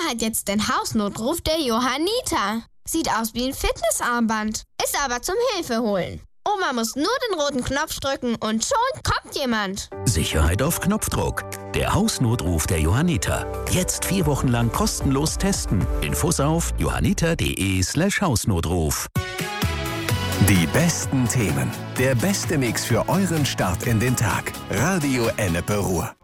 hat jetzt den Hausnotruf der Johanniter. Sieht aus wie ein Fitnessarmband, ist aber zum Hilfeholen. Oma muss nur den roten Knopf drücken und schon kommt jemand. Sicherheit auf Knopfdruck. Der Hausnotruf der Johanniter. Jetzt 4 Wochen lang kostenlos testen. Infos auf johanniter.de/Hausnotruf. Die besten Themen. Der beste Mix für euren Start in den Tag. Radio Ennepe Ruhr.